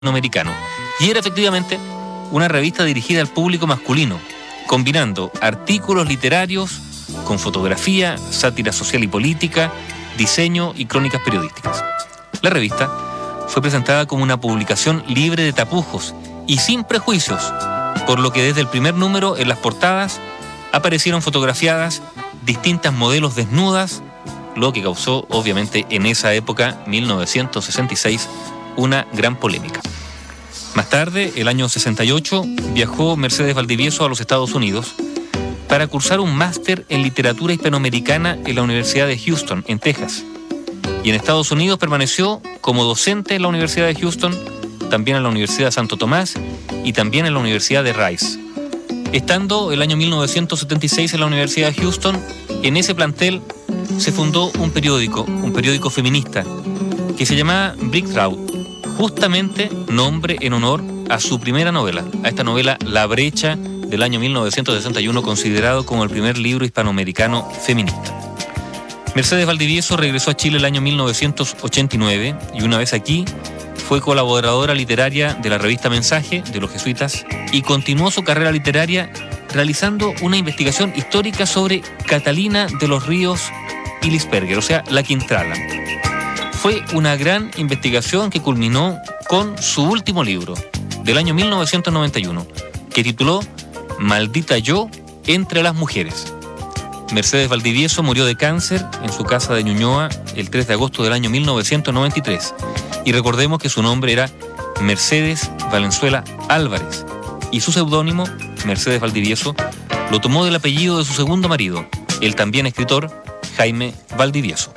Hispanoamericano. Y era efectivamente una revista dirigida al público masculino, combinando artículos literarios con fotografía, sátira social y política, diseño y crónicas periodísticas. La revista fue presentada como una publicación libre de tapujos y sin prejuicios, por lo que desde el primer número en las portadas aparecieron fotografiadas distintas modelos desnudas, lo que causó obviamente en esa época, 1966, una gran polémica. Más tarde, el año 68, viajó Mercedes Valdivieso a los Estados Unidos para cursar un máster en literatura hispanoamericana en la Universidad de Houston, en Texas. Y en Estados Unidos permaneció como docente en la Universidad de Houston, también en la Universidad de Santo Tomás y también en la Universidad de Rice. Estando el año 1976 en la Universidad de Houston, en ese plantel se fundó un periódico feminista, que se llamaba Brick Trout, justamente nombre en honor a su primera novela, a esta novela La Brecha del año 1961, considerado como el primer libro hispanoamericano feminista. Mercedes Valdivieso regresó a Chile el año 1989 y una vez aquí fue colaboradora literaria de la revista Mensaje de los jesuitas y continuó su carrera literaria realizando una investigación histórica sobre Catalina de los Ríos y Lisperger, o sea, la Quintrala. Fue una gran investigación que culminó con su último libro, del año 1991, que tituló Maldita yo entre las mujeres. Mercedes Valdivieso murió de cáncer en su casa de Ñuñoa el 3 de agosto del año 1993. Y recordemos que su nombre era Mercedes Valenzuela Álvarez y su seudónimo, Mercedes Valdivieso, lo tomó del apellido de su segundo marido, el también escritor Jaime Valdivieso.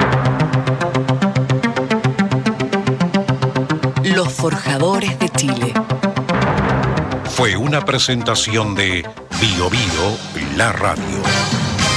Los Forjadores de Chile. Fue una presentación de Bio Bio, la radio.